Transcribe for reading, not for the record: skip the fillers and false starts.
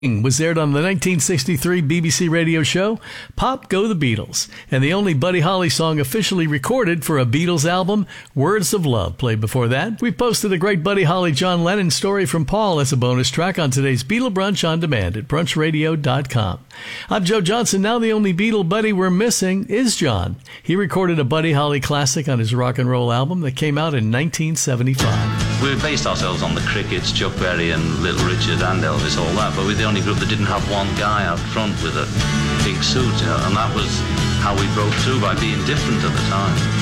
was aired on the 1963 BBC radio show Pop Go the Beatles, and the only Buddy Holly song officially recorded for a Beatles album, Words of Love, played before that. We posted a great Buddy Holly John Lennon story from Paul as a bonus track on today's Beatle Brunch on Demand at brunchradio.com. I'm Joe Johnson. Now the only Beatle buddy we're missing is John. He recorded a Buddy Holly classic on his rock and roll album that came out in 1975. We based ourselves on the Crickets, Chuck Berry and Little Richard and Elvis, all that, but we're the only group that didn't have one guy out front with a big suit, and that was how we broke through, by being different at the time.